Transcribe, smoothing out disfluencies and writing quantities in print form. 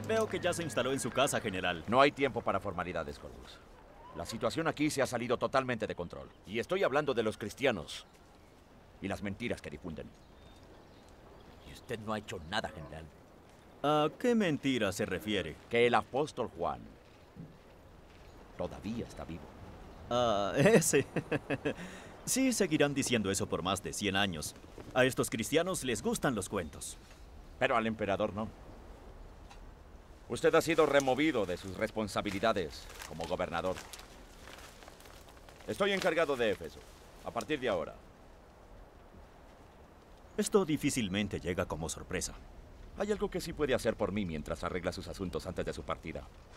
Veo que ya se instaló en su casa, general. No hay tiempo para formalidades, Corvus. La situación aquí se ha salido totalmente de control. Y estoy hablando de los cristianos y las mentiras que difunden. Y usted no ha hecho nada, general. ¿A qué mentira se refiere? Que el apóstol Juan todavía está vivo. Ese. Sí, seguirán diciendo eso por más de 100 años. A estos cristianos les gustan los cuentos. Pero al emperador no. Usted ha sido removido de sus responsabilidades como gobernador. Estoy encargado de Éfeso, a partir de ahora. Esto difícilmente llega como sorpresa. Hay algo que sí puede hacer por mí mientras arregla sus asuntos antes de su partida.